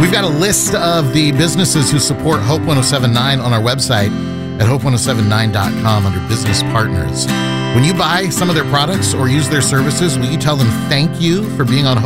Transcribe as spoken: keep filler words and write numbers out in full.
We've got a list of the businesses who support Hope ten seventy-nine on our website at hope ten seventy-nine dot com under Business Partners. When you buy some of their products or use their services, will you tell them thank you for being on